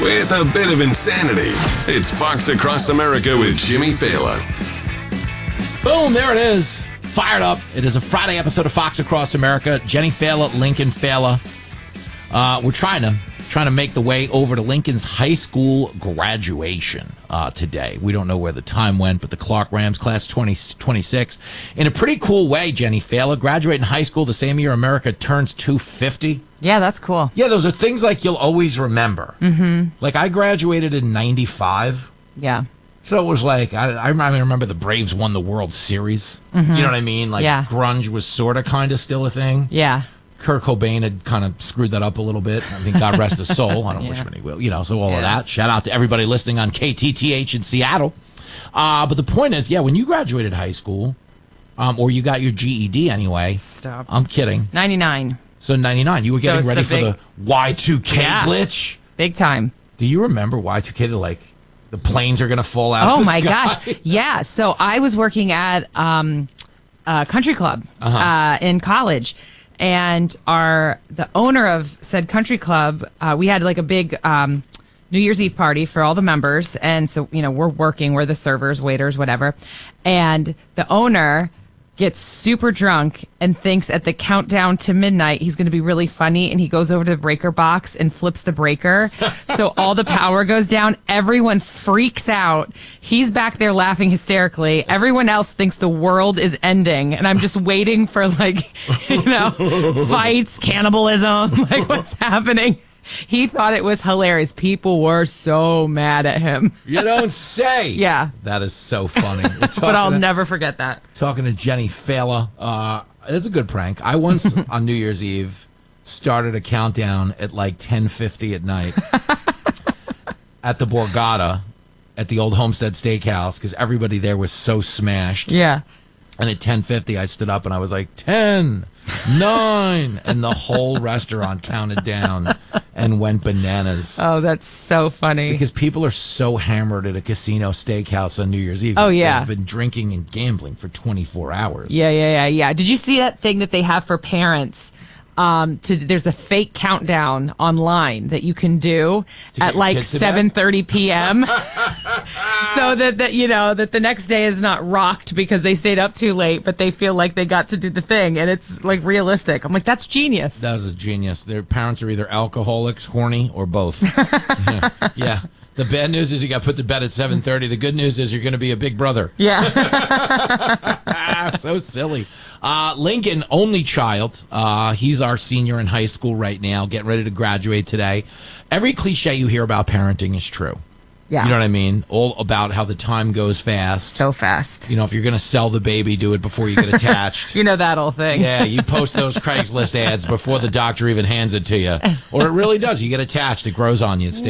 with a bit of insanity. It's Fox Across America with Jimmy Fallon. Boom, there it is. Fired up. It is a Friday episode of Fox Across America. Jenny Fallon, Lincoln Fallon. We're trying to make the way over to Lincoln's high school graduation today. We don't know where the time went, but the Clark Rams, class 2026, in a pretty cool way, Jenny Fallon, graduating high school the same year America turns 250. Yeah, that's cool. Yeah, those are things like you'll always remember. Mm-hmm. Like, I graduated in 95. Yeah. So it was like, I remember the Braves won the World Series. Mm-hmm. You know what I mean? Like, yeah. Grunge was sort of kind of still a thing. Yeah. Kurt Cobain had kind of screwed that up a little bit. I think God rest his soul. I don't wish him any will. So all of that. Shout out to everybody listening on KTTH in Seattle. But the point is, when you graduated high school, or you got your GED anyway. Stop. I'm kidding. 99. So 99. You were getting ready for the Y2K glitch? Big time. Do you remember Y2K? The planes are going to fall out of the sky. Oh, my gosh. Yeah. So I was working at a country club in college. And the owner of said country club, we had like a big New Year's Eve party for all the members. And so, we're working, we're the servers, waiters, whatever. And the owner gets super drunk and thinks at the countdown to midnight he's going to be really funny, and he goes over to the breaker box and flips the breaker. So all the power goes down. Everyone freaks out. He's back there laughing hysterically. Everyone else thinks the world is ending, and I'm just waiting for fights, cannibalism, what's happening. He thought it was hilarious. People were so mad at him. You don't say. Yeah. That is so funny. But I'll never forget that. Talking to Jenny Fallon. It's a good prank. I once, on New Year's Eve, started a countdown at 10:50 at night at the Borgata at the old Homestead Steakhouse because everybody there was so smashed. Yeah. And at 10:50, I stood up and I was like, 10, 9, and the whole restaurant counted down and went bananas. Oh, that's so funny. Because people are so hammered at a casino steakhouse on New Year's Eve. Oh, yeah. They've been drinking and gambling for 24 hours. Yeah. Did you see that thing that they have for parents? There's a fake countdown online that you can do at 7:30 p.m. so that the next day is not rocked because they stayed up too late, but they feel like they got to do the thing, and it's realistic. I'm like, that's genius. That was a genius. Their parents are either alcoholics, horny, or both. Yeah. The bad news is you got put to bed at 7:30. The good news is you're going to be a big brother. Yeah. So silly. Lincoln, only child. He's our senior in high school right now, getting ready to graduate today. Every cliche you hear about parenting is true. Yeah. You know what I mean? All about how the time goes fast. So fast. If you're going to sell the baby, do it before you get attached. That old thing. Yeah, you post those Craigslist ads before the doctor even hands it to you. Or it really does. You get attached. It grows on you. It stays